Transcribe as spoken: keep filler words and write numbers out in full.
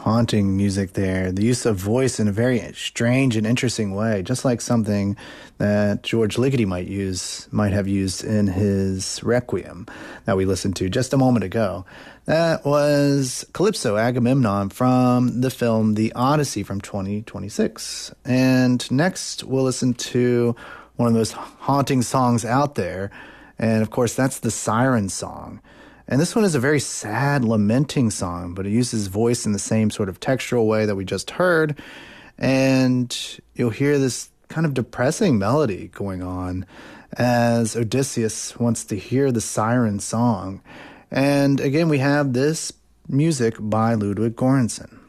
haunting music there. The use of voice in a very strange and interesting way, just like something that George Ligeti might use, might have used in his Requiem that we listened to just a moment ago. That was Calypso Agamemnon from the film The Odyssey from twenty twenty-six. And next we'll listen to one of those haunting songs out there. And of course, that's the Siren Song. And this one is a very sad, lamenting song, but it uses voice in the same sort of textural way that we just heard. And you'll hear this kind of depressing melody going on as Odysseus wants to hear the siren song. And again, we have this music by Ludwig Göransson.